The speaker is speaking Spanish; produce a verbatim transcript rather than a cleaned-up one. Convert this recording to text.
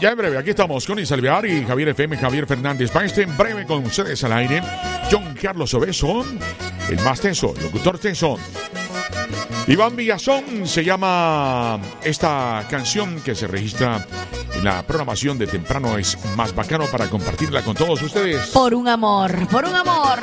Ya en breve, aquí estamos con Isalvear y Javier F M, Javier Fernández Paiste. En breve con ustedes al aire, John Carlos Obeso, el más tenso, el locutor tenso. Iván Villazón se llama esta canción que se registra en la programación de temprano. Es más bacano para compartirla con todos ustedes. Por un amor, por un amor.